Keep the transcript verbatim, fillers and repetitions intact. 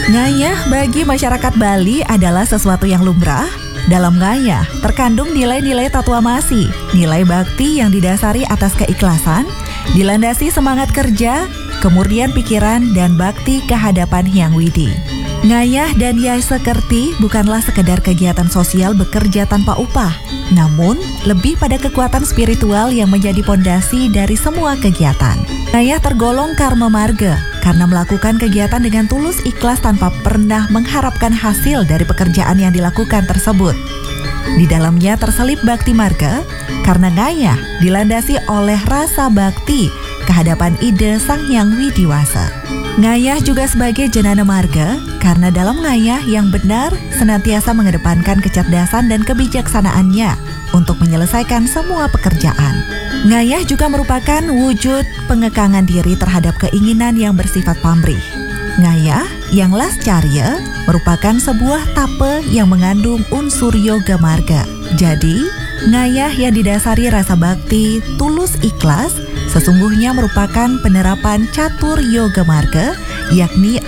Ngayah bagi masyarakat Bali adalah sesuatu yang lumrah. Dalam ngayah terkandung nilai-nilai tatuamasi, nilai bakti yang didasari atas keikhlasan, dilandasi semangat kerja, kemurnian pikiran, dan bakti kehadapan Hyang Widi. Ngayah dan Yai Sekerti bukanlah sekedar kegiatan sosial bekerja tanpa upah, namun lebih pada kekuatan spiritual yang menjadi pondasi dari semua kegiatan. Ngayah tergolong karma marga karena melakukan kegiatan dengan tulus ikhlas tanpa pernah mengharapkan hasil dari pekerjaan yang dilakukan tersebut. Di dalamnya terselip bakti marga karena ngayah dilandasi oleh rasa bakti kehadapan ide Sang Hyang Widiwasa. Ngayah juga sebagai jenana marga karena dalam ngayah yang benar senantiasa mengedepankan kecerdasan dan kebijaksanaannya untuk menyelesaikan semua pekerjaan. Ngayah juga merupakan wujud pengekangan diri terhadap keinginan yang bersifat pamrih. Ngayah yang lascarya merupakan sebuah tape yang mengandung unsur yoga marga. Jadi, ngayah yang didasari rasa bakti, tulus ikhlas, sesungguhnya merupakan penerapan catur yoga marga, yakni